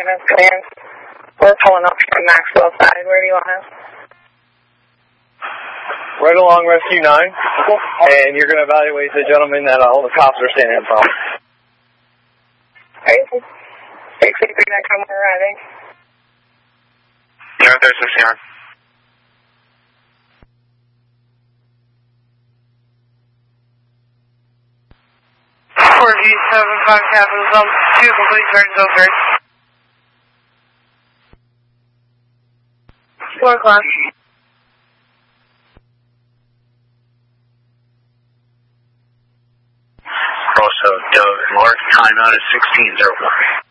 ambulance command. We're pulling up from Maxwell side. Where do you want us? Right along Rescue 9, and you're going to evaluate the gentleman that all the cops are standing in front of. Right. 683 that come arriving. Yeah, there's 69. 4V75 Capital Zone 2 complete turn zone 3. 4 o'clock. Also, Dove, large timeout is 16:01.